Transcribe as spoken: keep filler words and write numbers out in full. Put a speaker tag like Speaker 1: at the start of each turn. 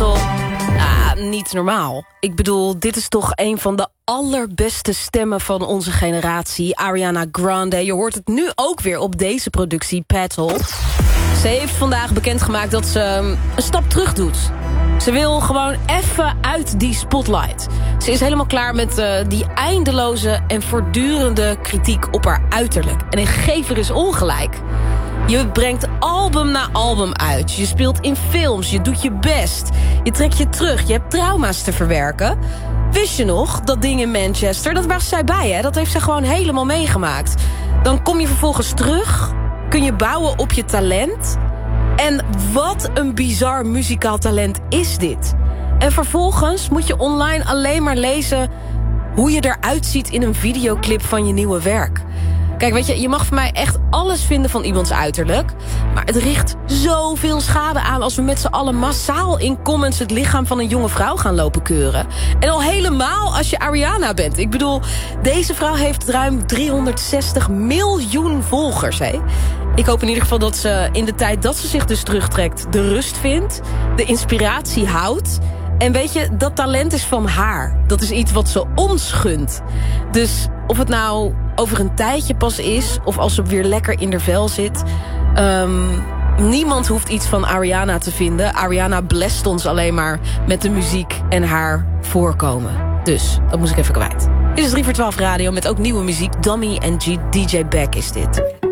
Speaker 1: Petal. Ah, niet normaal. Ik bedoel, dit is toch een van de allerbeste stemmen van onze generatie. Ariana Grande. Je hoort het nu ook weer op deze productie, Petal. Ze heeft vandaag bekendgemaakt dat ze een stap terug doet. Ze wil gewoon even uit die spotlight. Ze is helemaal klaar met uh, die eindeloze en voortdurende kritiek op haar uiterlijk. En ik geef er eens ongelijk. Je brengt album na album uit. Je speelt in films, je doet je best. Je trekt je terug, je hebt trauma's te verwerken. Wist je nog, dat ding in Manchester, dat was zij bij, hè? Dat heeft zij gewoon helemaal meegemaakt. Dan kom je vervolgens terug, kun je bouwen op je talent. En wat een bizar muzikaal talent is dit. En vervolgens moet je online alleen maar lezen hoe je eruit ziet in een videoclip van je nieuwe werk. Kijk, weet je, je mag van mij echt alles vinden van iemands uiterlijk. Maar het richt zoveel schade aan als we met z'n allen massaal in comments het lichaam van een jonge vrouw gaan lopen keuren. En al helemaal als je Ariana bent. Ik bedoel, deze vrouw heeft ruim driehonderdzestig miljoen volgers, hè. Ik hoop in ieder geval dat ze in de tijd dat ze zich dus terugtrekt de rust vindt, de inspiratie houdt. En weet je, dat talent is van haar. Dat is iets wat ze ons gunt. Dus of het nou over een tijdje pas is, of als ze weer lekker in haar vel zit, Um, niemand hoeft iets van Ariana te vinden. Ariana blest ons alleen maar met de muziek en haar voorkomen. Dus, dat moest ik even kwijt. Dit is drie voor twaalf radio met ook nieuwe muziek. Dummy en D J Beck is dit.